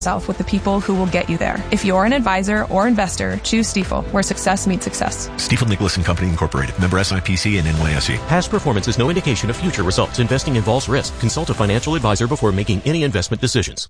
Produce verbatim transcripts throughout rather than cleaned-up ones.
yourself with the people who will get you there. If you're an advisor or investor, choose Stifel, where success meets success. Stifel Nicholas and Company Incorporated. Member S I P C and N Y S E. Past performance is no indication of future results. Investing involves risk. Consult a financial advisor before making any investment decisions.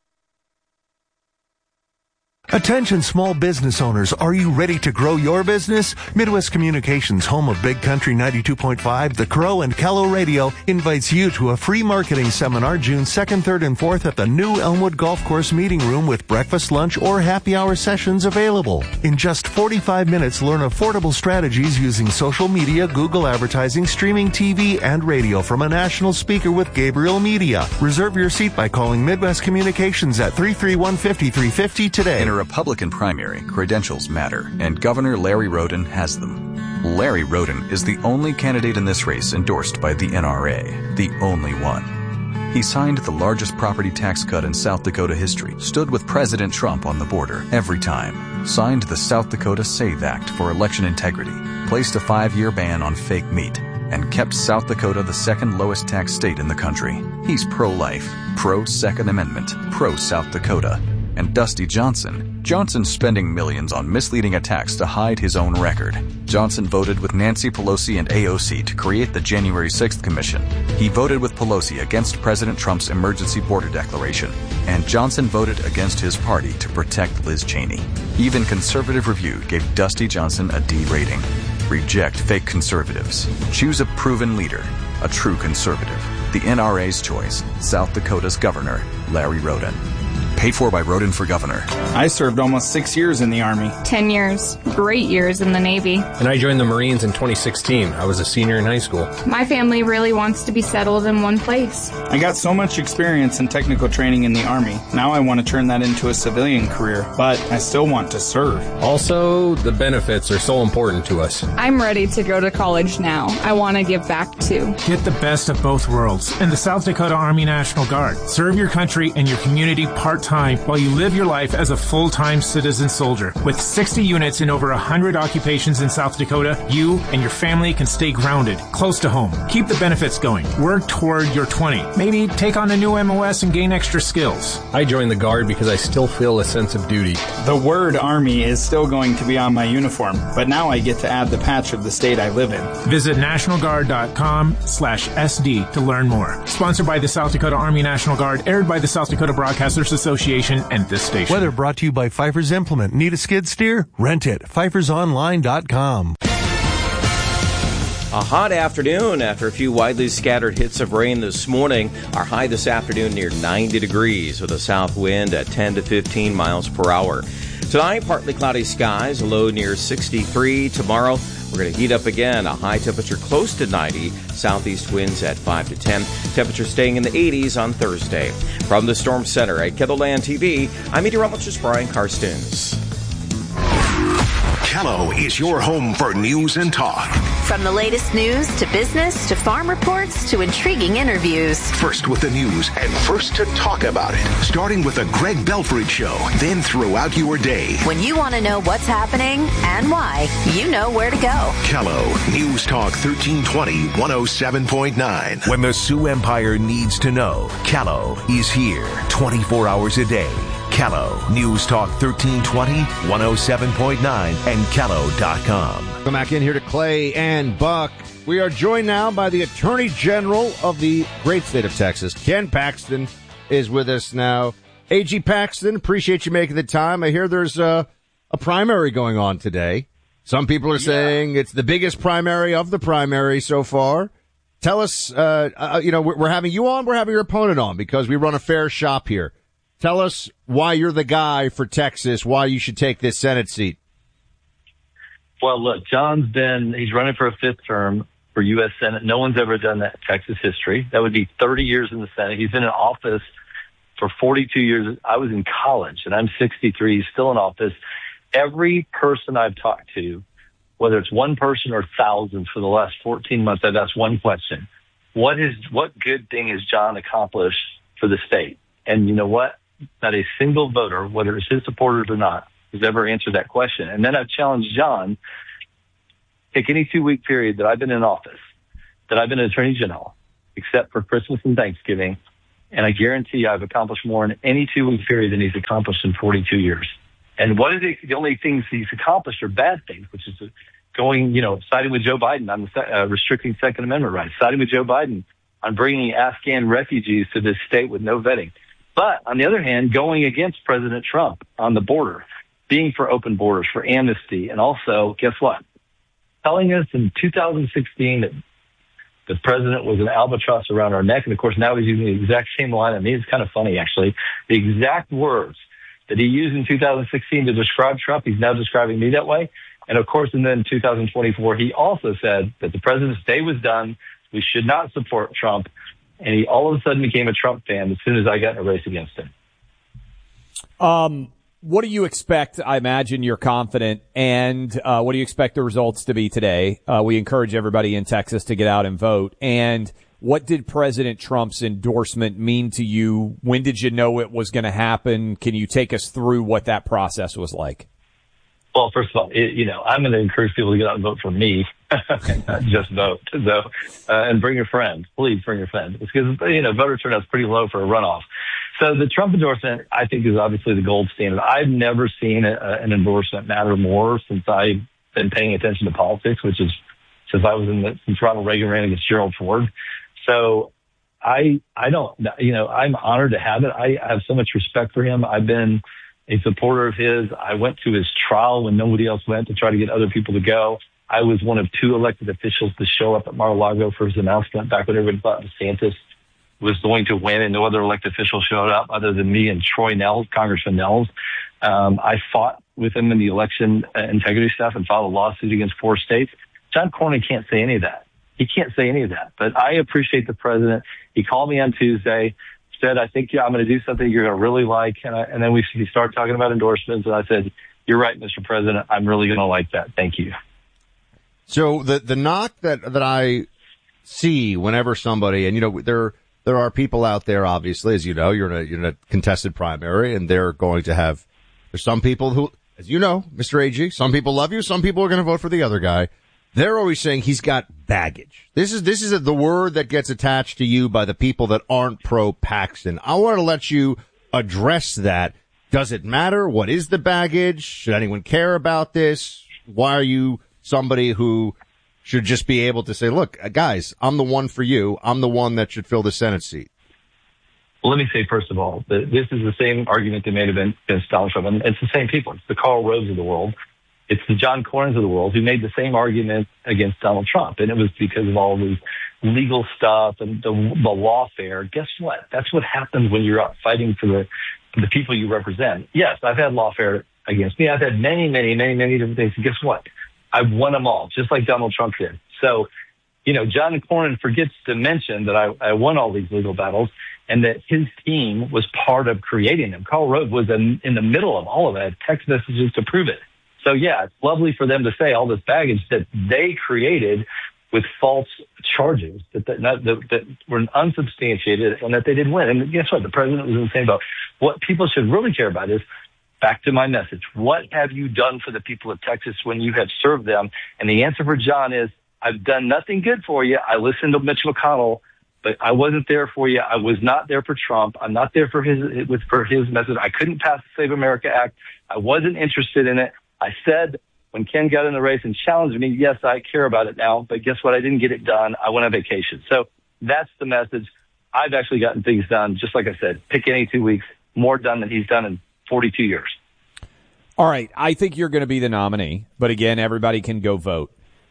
Attention small business owners, are you ready to grow your business? Midwest Communications, home of Big Country ninety-two point five, The Crow, and Callow Radio, invites you to a free marketing seminar June second, third, and fourth at the new Elmwood Golf Course Meeting Room with breakfast, lunch, or happy hour sessions available. In just forty-five minutes, learn affordable strategies using social media, Google advertising, streaming T V, and radio from a national speaker with Gabriel Media. Reserve your seat by calling Midwest Communications at three three one, five three five zero today. In a Republican primary, credentials matter, and Governor Larry Roden has them. Larry Roden is the only candidate in this race endorsed by the N R A, the only one. He signed the largest property tax cut in South Dakota history, stood with President Trump on the border every time, signed the South Dakota SAVE Act for election integrity, placed a five-year ban on fake meat, and kept South Dakota the second lowest tax state in the country. He's pro-life, pro-Second Amendment, pro-South Dakota. And Dusty Johnson. Johnson's spending millions on misleading attacks to hide his own record. Johnson voted with Nancy Pelosi and A O C to create the January sixth Commission. He voted with Pelosi against President Trump's emergency border declaration. And Johnson voted against his party to protect Liz Cheney. Even Conservative Review gave Dusty Johnson a D rating. Reject fake conservatives. Choose a proven leader, a true conservative. The N R A's choice, South Dakota's Governor, Larry Roden. Paid for by Roden for Governor. I served almost six years in the Army. Ten years. Great years in the Navy. And I joined the Marines in twenty sixteen. I was a senior in high school. My family really wants to be settled in one place. I got so much experience in technical training in the Army. Now I want to turn that into a civilian career, but I still want to serve. Also, the benefits are so important to us. I'm ready to go to college now. I want to give back too. Get the best of both worlds in the South Dakota Army National Guard. Serve your country and your community part-time while you live your life as a full-time citizen soldier. With sixty units in over one hundred occupations in South Dakota, you and your family can stay grounded, close to home. Keep the benefits going. Work toward your twenty. Maybe take on a new M O S and gain extra skills. I joined the Guard because I still feel a sense of duty. The word Army is still going to be on my uniform, but now I get to add the patch of the state I live in. Visit national guard dot com slash S D to learn more. Sponsored by the South Dakota Army National Guard, aired by the South Dakota Broadcasters Association and this station. Weather brought to you by Pfeiffer's Implement. Need a skid steer? Rent it. Pfeifers Online dot com. A hot afternoon after a few widely scattered hits of rain this morning. Our high this afternoon near ninety degrees with a south wind at ten to fifteen miles per hour. Tonight, partly cloudy skies, a low near sixty-three. Tomorrow, we're going to heat up again. A high temperature close to ninety. Southeast winds at five to ten. Temperature staying in the eighties on Thursday. From the Storm Center at KENDLLAND T V, I'm meteorologist Brian Karstens. Callow is your home for news and talk. From the latest news to business to farm reports to intriguing interviews. First with the news and first to talk about it. Starting with the Greg Belfrage Show, then throughout your day. When you want to know what's happening and why, you know where to go. Callow, News Talk thirteen twenty, one oh seven point nine. When the Sioux Empire needs to know, Callow is here twenty-four hours a day. Callow, News Talk thirteen twenty, one oh seven point nine, and callow dot com. Come back in here to Clay and Buck. We are joined now by the Attorney General of the great state of Texas. Ken Paxton is with us now. A G Paxton, appreciate you making the time. I hear there's a, a primary going on today. Some people are yeah. saying it's the biggest primary of the primary so far. Tell us, uh, uh you know, we're, we're having you on, we're having your opponent on because we run a fair shop here. Tell us why you're the guy for Texas, why you should take this Senate seat. Well, look, John's been, he's running for a fifth term for U S Senate. No one's ever done that in Texas history. That would be thirty years in the Senate. He's been in office for forty-two years. I was in college and I'm sixty-three. He's still in office. Every person I've talked to, whether it's one person or thousands for the last fourteen months, I've asked one question. What is, what good thing has John accomplished for the state? And you know what? Not a single voter, whether it's his supporters or not, has ever answered that question. And then I've challenged John, take any two-week period that I've been in office, that I've been an attorney general, except for Christmas and Thanksgiving, And I guarantee you I've accomplished more in any two-week period than he's accomplished in forty-two years. And what is it? The only things he's accomplished are bad things, which is going, you know, siding with Joe Biden on the, uh, restricting Second Amendment rights, siding with Joe Biden on bringing Afghan refugees to this state with no vetting. But on the other hand, going against President Trump on the border, being for open borders, for amnesty, and also, guess what? Telling us in two thousand sixteen that the president was an albatross around our neck. And of course, now he's using the exact same line. I mean, it's kind of funny, actually. The exact words that he used in two thousand sixteen to describe Trump, he's now describing me that way. And of course, and then in two thousand twenty-four, he also said that the president's day was done. We should not support Trump. And he all of a sudden became a Trump fan as soon as I got in a race against him. Um, what do you expect? I imagine you're confident. And uh, what do you expect the results to be today? Uh, we encourage everybody in Texas to get out and vote. And what did President Trump's endorsement mean to you? When did you know it was going to happen? Can you take us through what that process was like? Well, first of all, it, you know, I'm going to encourage people to get out and vote for me, and not just vote. So, uh, and bring your friend. Please bring your friend. Because, you know, voter turnout is pretty low for a runoff. So the Trump endorsement, I think, is obviously the gold standard. I've never seen a, an endorsement matter more since I've been paying attention to politics, which is since I was in the, since Ronald Reagan ran against Gerald Ford. So I, I don't, you know, I'm honored to have it. I have so much respect for him. I've been a supporter of his. I went to his trial when nobody else went to try to get other people to go. I was one of two elected officials to show up at Mar-a-Lago for his announcement back when everybody thought DeSantis was going to win and no other elected official showed up other than me and Troy Nehls, Congressman Nehls. Um, I fought with him in the election integrity stuff and filed a lawsuit against four states. John Cornyn can't say any of that. He can't say any of that. But I appreciate the president. He called me on Tuesday, said, I think yeah, I'm going to do something you're going to really like. And, I, and then we started talking about endorsements. And I said, you're right, Mister President. I'm really going to like that. Thank you. So the the knock that, that I see whenever somebody, and, you know, there there are people out there, obviously, as you know, you're in a, you're in a contested primary, and they're going to have, there's some people who, as you know, Mister A G, some people love you, some people are going to vote for the other guy. They're always saying he's got baggage. This is, this is the word that gets attached to you by the people that aren't pro-Paxton. I want to let you address that. Does it matter? What is the baggage? Should anyone care about this? Why are you somebody who should just be able to say, look, guys, I'm the one for you. I'm the one that should fill the Senate seat? Well, let me say, first of all, that this is the same argument they made against Donald Trump. And it's the same people. It's the Karl Roves of the world. It's the John Cornyns of the world who made the same argument against Donald Trump. And it was because of all the legal stuff and the, the lawfare. Guess what? That's what happens when you're out fighting for the, for the people you represent. Yes, I've had lawfare against me. I've had many, many, many, many different things. And guess what? I've won them all, just like Donald Trump did. So, you know, John Cornyn forgets to mention that I, I won all these legal battles and that his team was part of creating them. Karl Rove was in, in the middle of all of that, text messages to prove it. So, yeah, it's lovely for them to say all this baggage that they created with false charges that that, that, that were unsubstantiated and that they didn't win. And guess what? The president was in the same boat. What people should really care about is, back to my message, what have you done for the people of Texas when you have served them? And the answer for John is, I've done nothing good for you. I listened to Mitch McConnell, but I wasn't there for you. I was not there for Trump. I'm not there for his with for his message. I couldn't pass the Save America Act. I wasn't interested in it. I said when Ken got in the race and challenged me, yes, I care about it now, but guess what? I didn't get it done. I went on vacation. So that's the message. I've actually gotten things done, just like I said, pick any two weeks, more done than he's done in forty-two years. All right. I think you're going to be the nominee, but again, everybody can go vote.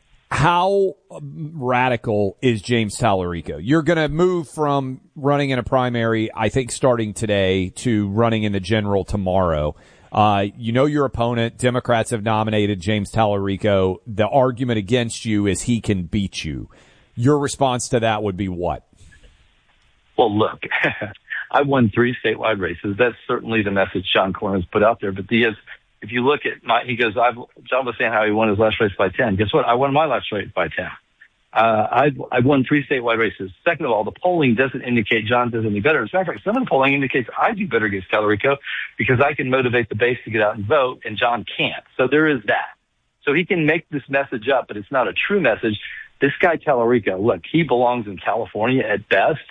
How radical is James Tallarico? You're going to move from running in a primary, I think starting today, to running in the general tomorrow. Uh, you know your opponent. Democrats have nominated James Tallarico. The argument against you is he can beat you. Your response to that would be what? Well, look, I've won three statewide races. That's certainly the message John Cornyn has put out there. But the is, if you look at my, he goes, I've, John was saying how he won his last race by ten. Guess what? I won my last race by ten. Uh, I've, I've won three statewide races. Second of all, the polling doesn't indicate John does any better. As a matter of fact, some of the polling indicates I do better against Tallarico because I can motivate the base to get out and vote, and John can't. So there is that. So he can make this message up, but it's not a true message. This guy Tallarico, look, he belongs in California at best.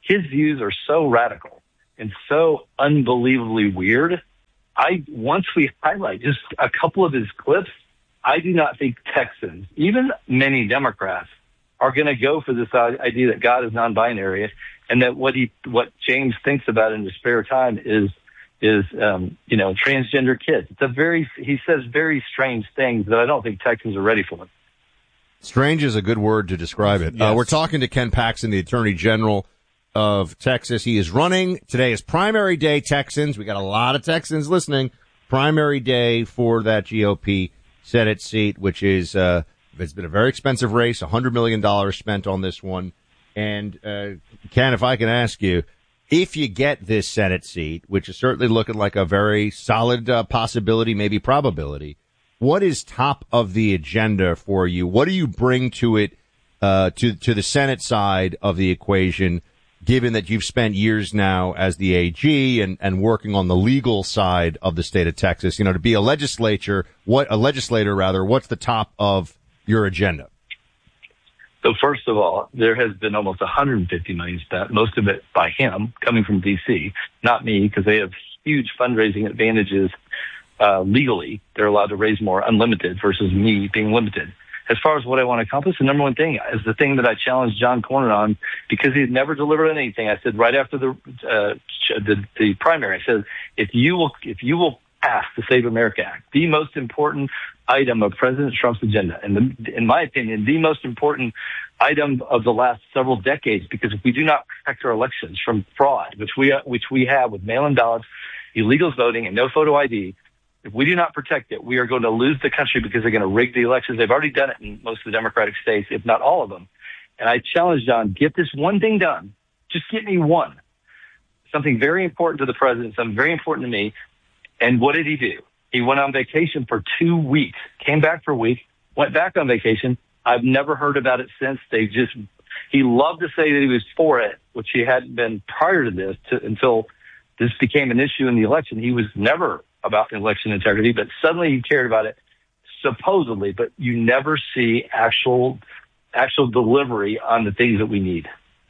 his views are so radical and so unbelievably weird. I once we highlight just a couple of his clips, I do not think Texans, even many Democrats, are going to go for this idea that God is non-binary and that what he what James thinks about in his spare time is is um, you know transgender kids. It's a very he says very strange things that I don't think Texans are ready for. Strange is a good word to describe it. Yes. Uh, we're talking to Ken Paxton, the Attorney General of Texas. He is running. Today is primary day, Texans. We got a lot of Texans listening. Primary day for that G O P Senate seat, which is, uh, it's been a very expensive race, one hundred million dollars spent on this one. And, uh, Ken, if I can ask you, if you get this Senate seat, which is certainly looking like a very solid uh, possibility, maybe probability, what is top of the agenda for you? What do you bring to it, uh, to, to the Senate side of the equation, given that you've spent years now as the A G and, and working on the legal side of the state of Texas? You know, to be a legislature, what, a legislator rather, what's the top of your agenda? So first of all, there has been almost one hundred fifty million dollars spent, most of it by him, coming from D C, not me, because they have huge fundraising advantages uh, legally. They're allowed to raise more unlimited versus me being limited. As far as what I want to accomplish, the number one thing is the thing that I challenged John Cornyn on because he had never delivered on anything. I said right after the, uh, the the primary, I said, if you will if you will pass the Save America Act, the most important item of President Trump's agenda, and the, in my opinion, the most important item of the last several decades, because if we do not protect our elections from fraud, which we which we have with mail-in ballots, illegals voting, and no photo I D, if we do not protect it, we are going to lose the country because they're going to rig the elections. They've already done it in most of the Democratic states, if not all of them. And I challenge John, get this one thing done. Just get me one. Something very important to the president, something very important to me. And what did he do? He went on vacation for two weeks, came back for a week, went back on vacation. I've never heard about it since. They just, he loved to say that he was for it, which he hadn't been prior to this, to, until this became an issue in the election. He was never about the election integrity, but suddenly he cared about it, supposedly, but you never see actual, actual delivery on the things that we need.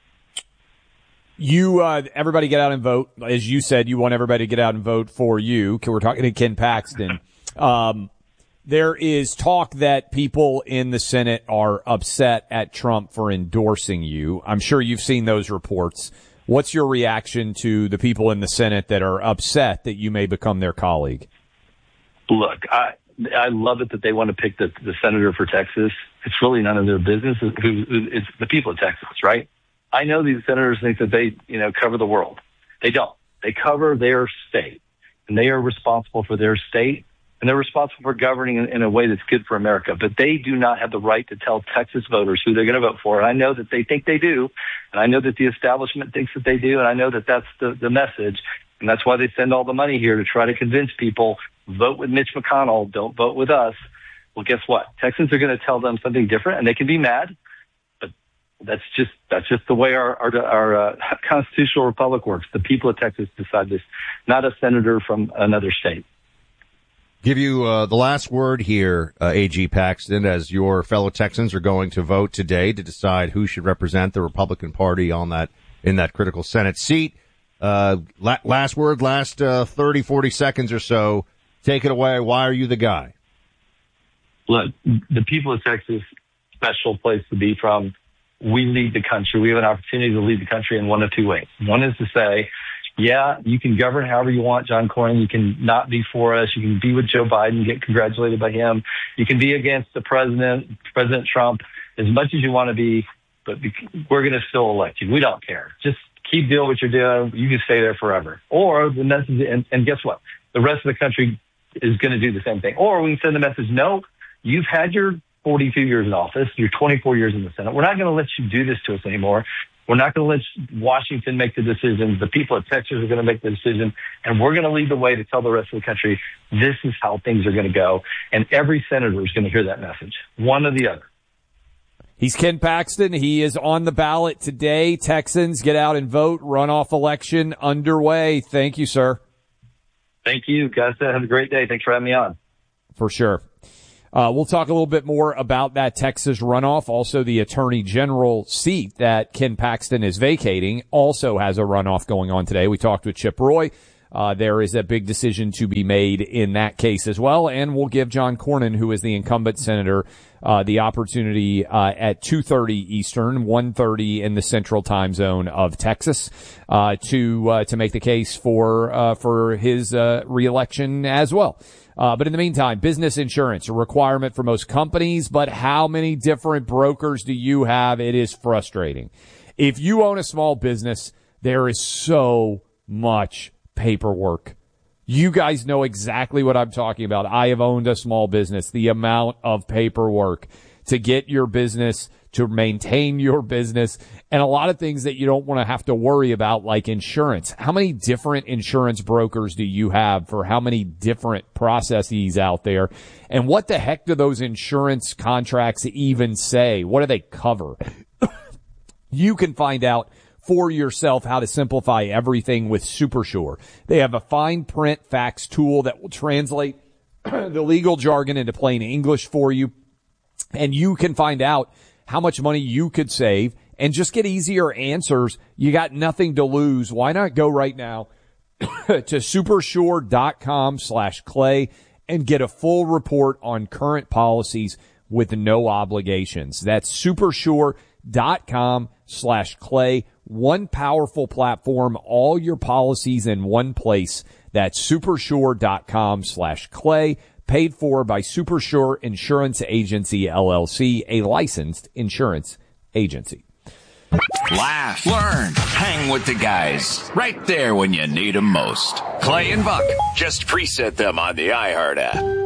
You, uh, everybody get out and vote. As you said, you want everybody to get out and vote for you. We're talking to Ken Paxton. Um, there is talk that people in the Senate are upset at Trump for endorsing you. I'm sure you've seen those reports. What's your reaction to the people in the Senate that are upset that you may become their colleague? Look, I I love it that they want to pick the, the senator for Texas. It's really none of their business. Who, who, it's the people of Texas, right? I know these senators think that they, you know, cover the world. They don't. They cover their state, and they are responsible for their state, and they're responsible for governing in, in a way that's good for America. But they do not have the right to tell Texas voters who they're going to vote for. And I know that they think they do, and I know that the establishment thinks that they do, and I know that that's the, the message, and that's why they send all the money here to try to convince people, vote with Mitch McConnell, don't vote with us. Well, guess what? Texans are going to tell them something different, and they can be mad. That's just that's just the way our our, our uh, constitutional republic works. The people of Texas decide this, not a senator from another state. Give you uh, the last word here, uh, A G Paxton, as your fellow Texans are going to vote today to decide who should represent the Republican Party on that in that critical Senate seat. Uh, la- last word, last uh, thirty, forty seconds or so. Take it away. Why are you the guy? Look, the people of Texas, special place to be from. We lead the country. We have an opportunity to lead the country in one of two ways. One is to say, yeah, you can govern however you want, John Cornyn. You can not be for us. You can be with Joe Biden, get congratulated by him. You can be against the president, President Trump, as much as you want to be, but we're going to still elect you. We don't care. Just keep doing what you're doing. You can stay there forever. Or the message, and, and guess what? The rest of the country is going to do the same thing. Or we can send the message, no, you've had your forty-two years in office. You're twenty-four years in the Senate. We're not going to let you do this to us anymore. We're not going to let Washington make the decisions. The people of Texas are going to make the decision, and we're going to lead the way to tell the rest of the country this is how things are going to go. And every senator is going to hear that message, one or the other. He's Ken Paxton. He is on the ballot today. Texans, get out and vote. Runoff election underway. Thank you, sir. Thank you, guys. Have a great day. Thanks for having me on. For sure. Uh, we'll talk a little bit more about that Texas runoff. Also, the Attorney General seat that Ken Paxton is vacating also has a runoff going on today. We talked with Chip Roy. Uh, there is a big decision to be made in that case as well. And we'll give John Cornyn, who is the incumbent senator, uh, the opportunity, uh, at two thirty Eastern, one thirty in the central time zone of Texas, uh, to, uh, to make the case for, uh, for his, uh, reelection as well. Uh, but in the meantime, business insurance, a requirement for most companies, but how many different brokers do you have? It is frustrating. If you own a small business, there is so much paperwork. You guys know exactly what I'm talking about. I have owned a small business. The amount of paperwork to get your business, to maintain your business, and a lot of things that you don't want to have to worry about, like insurance. How many different insurance brokers do you have for how many different processes out there? And what the heck do those insurance contracts even say? What do they cover? You can find out for yourself how to simplify everything with SuperSure. They have a fine print fax tool that will translate the legal jargon into plain English for you. And you can find out how much money you could save and just get easier answers. You got nothing to lose. Why not go right now to supersure.com slash clay and get a full report on current policies with no obligations. That's supersure.com slash clay. One powerful platform, all your policies in one place. That's supersure.com slash clay. Paid for by SuperSure Insurance Agency, L L C, a licensed insurance agency. Laugh, learn, hang with the guys. Right there when you need them most. Clay and Buck. Just preset them on the iHeart app.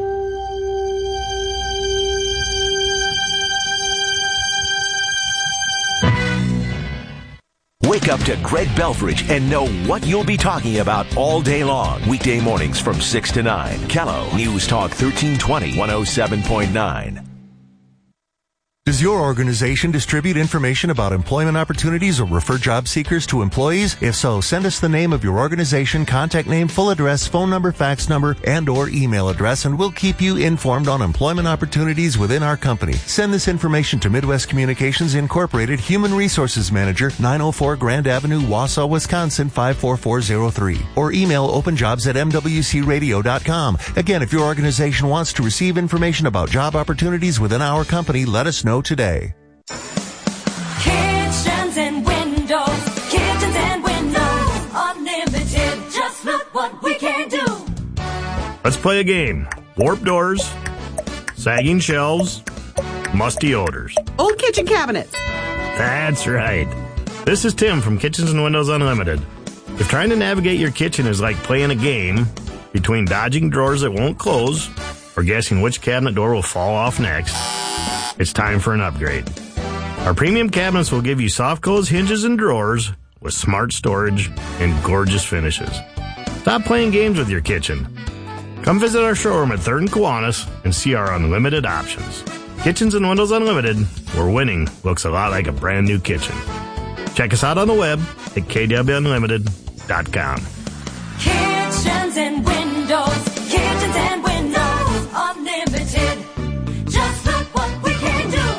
Wake up to Greg Belfridge and know what you'll be talking about all day long. Weekday mornings from six to nine. Callow News Talk thirteen twenty, one oh seven point nine. Does your organization distribute information about employment opportunities or refer job seekers to employees? If so, send us the name of your organization, contact name, full address, phone number, fax number, and or email address, and we'll keep you informed on employment opportunities within our company. Send this information to Midwest Communications Incorporated, Human Resources Manager, nine oh four Grand Avenue, Wausau, Wisconsin, five four four zero three. Or email openjobs at m w c radio dot com. Again, if your organization wants to receive information about job opportunities within our company, let us know today. Kitchens and windows, kitchens and windows, unlimited. Just look what we can do. Let's play a game. Warped doors, sagging shelves, musty odors. Old kitchen cabinets. That's right. This is Tim from Kitchens and Windows Unlimited. If trying to navigate your kitchen is like playing a game between dodging drawers that won't close or guessing which cabinet door will fall off next, it's time for an upgrade. Our premium cabinets will give you soft close hinges and drawers with smart storage and gorgeous finishes. Stop playing games with your kitchen. Come visit our showroom at third and Kiwanis and see our unlimited options. Kitchens and Windows Unlimited, where winning looks a lot like a brand new kitchen. Check us out on the web at k w unlimited dot com. Kitchens and windows, kitchens and windows, unlimited. Just look what we can do.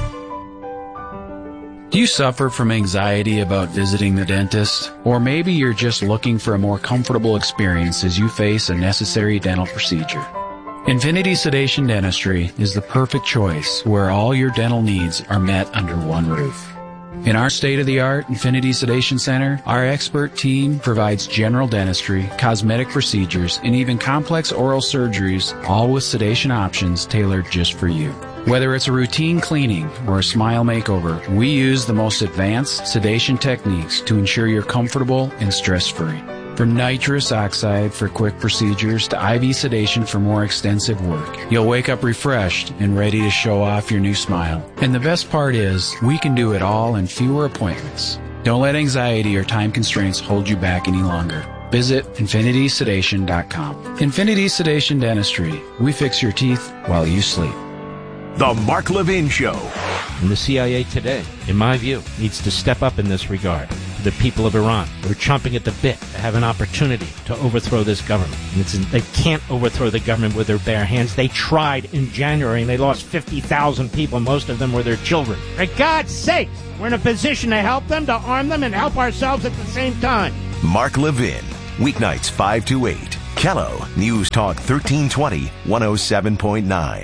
Do you suffer from anxiety about visiting the dentist? Or maybe you're just looking for a more comfortable experience as you face a necessary dental procedure. Infinity Sedation Dentistry is the perfect choice where all your dental needs are met under one roof. In our state-of-the-art Infinity Sedation Center, our expert team provides general dentistry, cosmetic procedures, and even complex oral surgeries, all with sedation options tailored just for you. Whether it's a routine cleaning or a smile makeover, we use the most advanced sedation techniques to ensure you're comfortable and stress-free. From nitrous oxide for quick procedures to I V sedation for more extensive work, you'll wake up refreshed and ready to show off your new smile. And the best part is, we can do it all in fewer appointments. Don't let anxiety or time constraints hold you back any longer. Visit infinity sedation dot com. Infinity Sedation Dentistry. We fix your teeth while you sleep. The Mark Levin Show. And the C I A today, in my view, needs to step up in this regard. the people of Iran. They're chomping at the bit to have an opportunity to overthrow this government. And it's, they can't overthrow the government with their bare hands. They tried in January, and they lost fifty thousand people, and most of them were their children. For God's sake, we're in a position to help them, to arm them, and help ourselves at the same time. Mark Levin, weeknights five to eight. Kello, News Talk thirteen twenty, one oh seven point nine.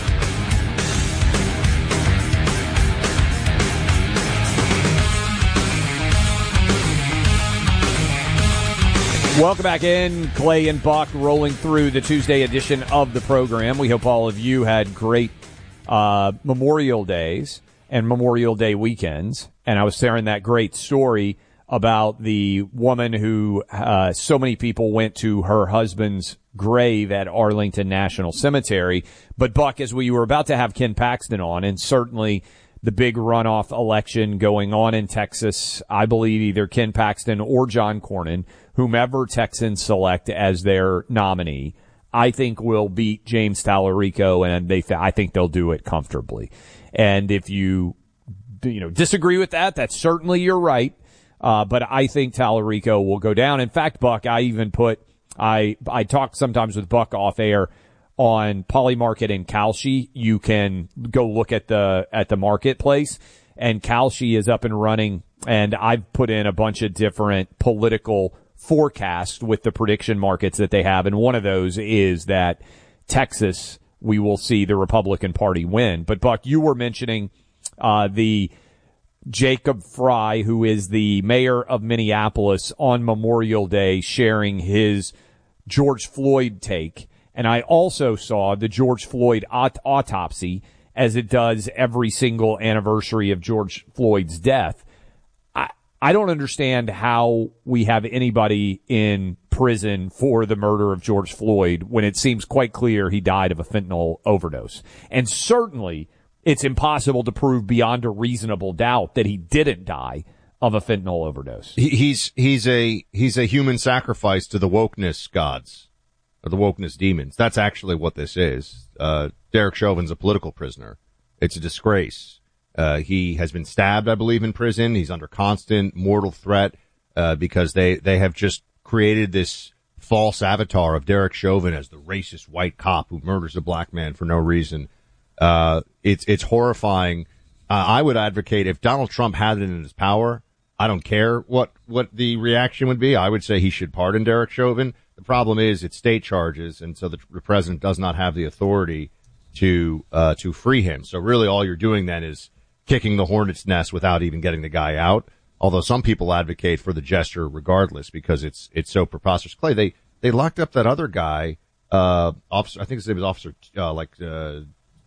Welcome back in. Clay and Buck rolling through the Tuesday edition of the program. We hope all of you had great uh, Memorial Days and Memorial Day weekends. And I was sharing that great story about the woman who uh, so many people went to her husband's grave at Arlington National Cemetery. But, Buck, as we were about to have Ken Paxton on, and certainly the big runoff election going on in Texas, I believe either Ken Paxton or John Cornyn, whomever Texans select as their nominee, I think will beat James Tallarico, and they th- I think they'll do it comfortably. And if you you know disagree with that, that's certainly your right. Uh, but I think Tallarico will go down. In fact, Buck, I even put I I talk sometimes with Buck off air on Polymarket and Kalshi. You can go look at the at the marketplace, and Kalshi is up and running. And I've put in a bunch of different political forecast with the prediction markets that they have, and one of those is that Texas, we will see the Republican Party win. But, Buck, you were mentioning uh the Jacob Fry, who is the mayor of Minneapolis, on Memorial Day sharing his George Floyd take. And I also saw the George Floyd aut- autopsy, as it does every single anniversary of George Floyd's death. I don't understand how we have anybody in prison for the murder of George Floyd when it seems quite clear he died of a fentanyl overdose. And certainly it's impossible to prove beyond a reasonable doubt that he didn't die of a fentanyl overdose. He, he's he's a he's a human sacrifice to the wokeness gods, or the wokeness demons. That's actually what this is. Uh, Derek Chauvin's a political prisoner. It's a disgrace. Uh, he has been stabbed, I believe, in prison. He's under constant mortal threat, uh, because they, they have just created this false avatar of Derek Chauvin as the racist white cop who murders a black man for no reason. Uh, it's, it's horrifying. Uh, I would advocate if Donald Trump had it in his power, I don't care what, what the reaction would be. I would say he should pardon Derek Chauvin. The problem is it's state charges, and so the, the president does not have the authority to, uh, to free him. So really all you're doing then is kicking the hornet's nest without even getting the guy out. Although some people advocate for the gesture regardless because it's it's so preposterous. Clay, they they locked up that other guy, uh, officer. I think his name was Officer uh, like uh,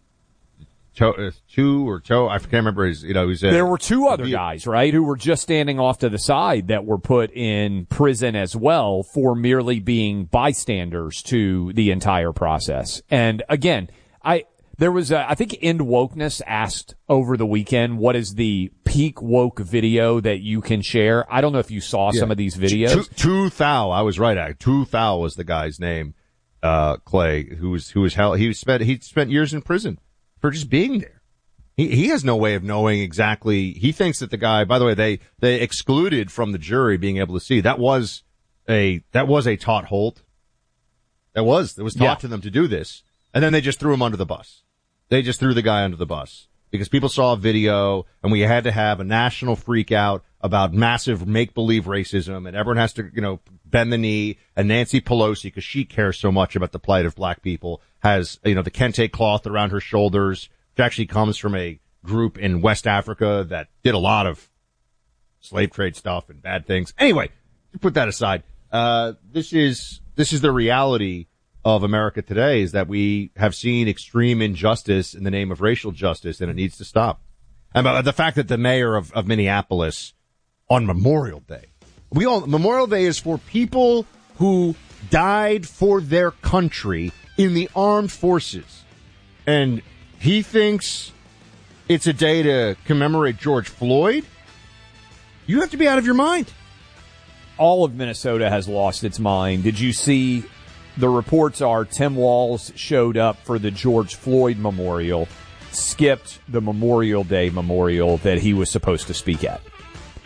to, two or Toe. I can't remember his. You know, he's a, there were two other guys, right, who were just standing off to the side that were put in prison as well for merely being bystanders to the entire process. And again, I. There was, a, I think, End Wokeness asked over the weekend, what is the peak woke video that you can share? I don't know if you saw yeah. some of these videos. Tu Thao, I was right. Tu Thao was the guy's name, uh, Clay, who was, who was held, he spent, he spent years in prison for just being there. He, he has no way of knowing exactly, he thinks that the guy, by the way, they, they excluded from the jury being able to see. That was a, that was a taught hold. That was, it was taught yeah. to them to do this. And then they just threw him under the bus. They just threw the guy under the bus because people saw a video and we had to have a national freak out about massive make-believe racism, and everyone has to, you know, bend the knee. And Nancy Pelosi, because she cares so much about the plight of black people, has, you know, the kente cloth around her shoulders, which actually comes from a group in West Africa that did a lot of slave trade stuff and bad things. Anyway, put that aside. Uh, this is, this is the reality of America today, is that we have seen extreme injustice in the name of racial justice, and it needs to stop. And the fact that the mayor of, of Minneapolis on Memorial Day, we all, Memorial Day is for people who died for their country in the armed forces. And he thinks it's a day to commemorate George Floyd. You have to be out of your mind. All of Minnesota has lost its mind. Did you see? The reports are Tim Walz showed up for the George Floyd memorial, skipped the Memorial Day memorial that he was supposed to speak at.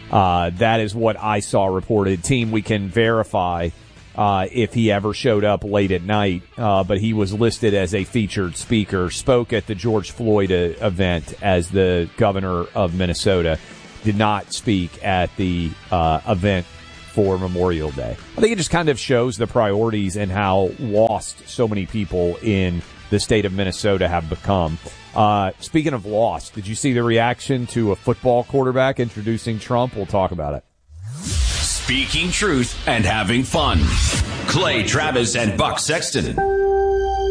Uh, that is what I saw reported. Team, we can verify uh, if he ever showed up late at night, uh, but he was listed as a featured speaker, spoke at the George Floyd uh, event as the governor of Minnesota, did not speak at the uh, event for Memorial Day. I think it just kind of shows the priorities and how lost so many people in the state of Minnesota have become. Uh, speaking of lost, did you see the reaction to a football quarterback introducing Trump? We'll talk about it. Speaking truth and having fun. Clay Travis and Buck Sexton.